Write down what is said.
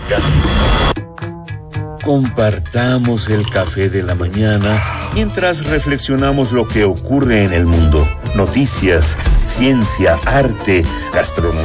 Compartamos el café de la mañana mientras reflexionamos lo que ocurre en el mundo. Noticias, ciencia, arte, gastronomía.